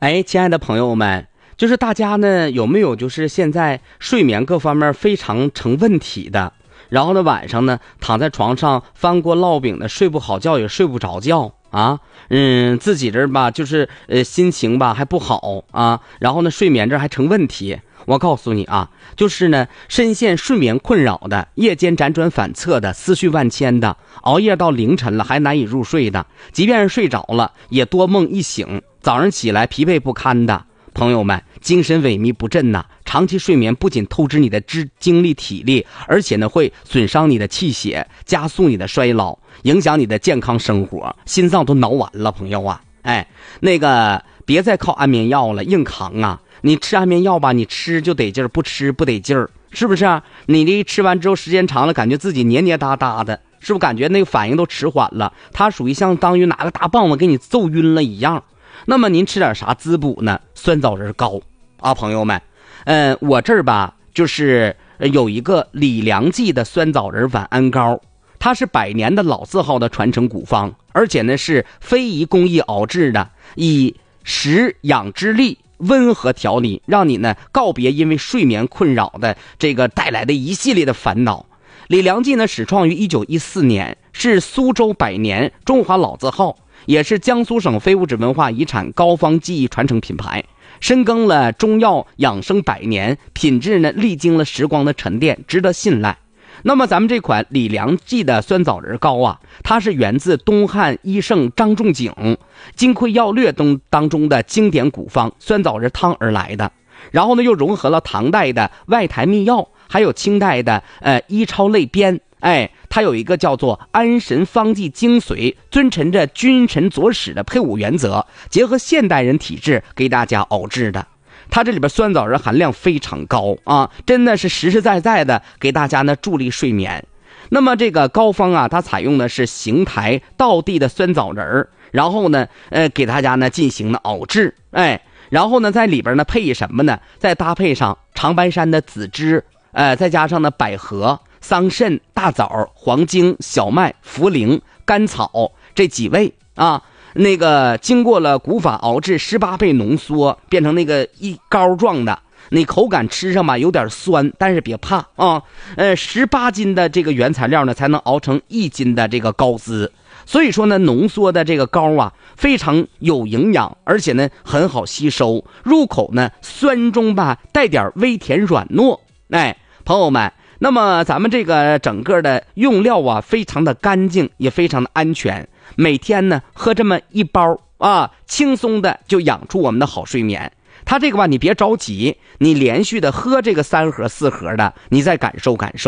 哎，亲爱的朋友们，就是大家呢有没有就是现在睡眠各方面非常成问题的，然后呢晚上呢躺在床上翻锅烙饼的，睡不好觉也睡不着觉啊，自己这吧就是心情吧还不好啊，然后呢睡眠这还成问题。我告诉你啊，就是呢深陷睡眠困扰的，夜间辗转反侧的，思绪万千的，熬夜到凌晨了还难以入睡的，即便是睡着了也多梦一醒，早上起来疲惫不堪的朋友们，精神萎靡不振呐。长期睡眠不仅透支你的精力体力，而且呢会损伤你的气血，加速你的衰老，影响你的健康生活，心脏都挠完了朋友啊。哎，那个别再靠安眠药了，硬扛啊。你吃安眠药吧，你吃就得劲儿，不吃不得劲儿，是不是啊？你这吃完之后时间长了，感觉自己黏黏哒哒的，是不是感觉那个反应都迟缓了？它属于相当于拿个大棒子给你揍晕了一样。那么您吃点啥滋补呢？酸枣仁膏啊，朋友们，我这儿吧就是有一个李良记的酸枣仁晚安膏，它是100年的老字号的传承古方，而且呢是非遗工艺熬制的，以食养之力温和调理，让你呢告别因为睡眠困扰的这个带来的一系列的烦恼。李良记呢始创于1914年，是苏州100年中华老字号，也是江苏省非物质文化遗产膏方技艺传承品牌，深耕了中药养生100年，品质呢历经了时光的沉淀，值得信赖。那么咱们这款李良记的酸枣仁膏啊，它是源自东汉医圣张仲景《金匮要略》当中的经典古方酸枣仁汤而来的，然后呢又融合了唐代的外台秘药，还有清代的医超类编。它有一个叫做安神方剂精髓，遵循着君臣佐使的配伍原则，结合现代人体质给大家熬制的。它这里边酸枣仁含量非常高啊，真的是实实在在的给大家呢助力睡眠。那么这个膏方啊，它采用的是邢台道地的酸枣仁，然后呢给大家呢进行了熬制，然后呢在里边呢配什么呢？再搭配上长白山的紫芝，再加上呢百合、桑葚、大枣、黄精、小麦、茯苓、甘草这几味啊，那个经过了古法熬制18倍浓缩，变成那个一膏状的，你口感吃上吧有点酸，但是别怕啊，18斤的这个原材料呢才能熬成1斤的这个膏汁，所以说呢浓缩的这个膏啊非常有营养，而且呢很好吸收，入口呢酸中吧带点微甜软糯。朋友们，那么咱们这个整个的用料啊非常的干净，也非常的安全，每天呢喝这么一包啊，轻松的就养出我们的好睡眠。它这个吧你别着急，你连续的喝这个3盒4盒的，你再感受感受。